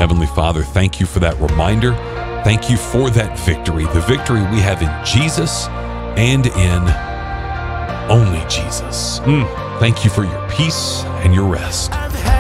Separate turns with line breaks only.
Heavenly Father, thank you for that reminder. Thank you for that victory, the victory we have in Jesus and in only Jesus. Thank you for your peace and your rest.